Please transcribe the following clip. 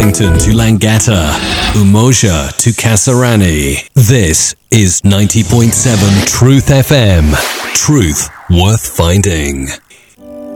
Wellington to Langata, Umoja to Kasarani. This is 90.7 Truth FM. Truth worth finding.